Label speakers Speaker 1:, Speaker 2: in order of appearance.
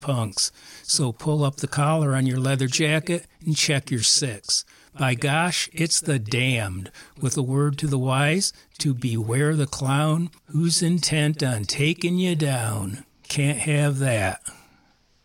Speaker 1: punks. So pull up the collar on your leather jacket and check your six. By gosh, it's the damned, with a word to the wise, to beware the clown who's intent on taking you down. Can't have that.